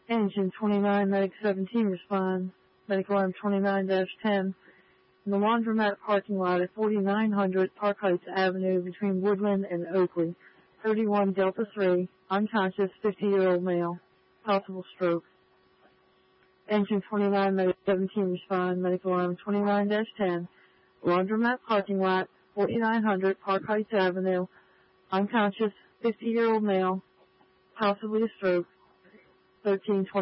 Engine 29, Medic 17 respond. Medic alarm 29-10. In the laundromat parking lot at 4900 Park Heights Avenue between Woodland and Oakley. 31 Delta 3, unconscious 50-year-old male. Possible stroke. Engine 29, Medic 17 respond. Medic alarm 29-10. Laundromat parking lot, 4900 Park Heights Avenue. Unconscious 50-year-old male. Possibly a stroke. 1320.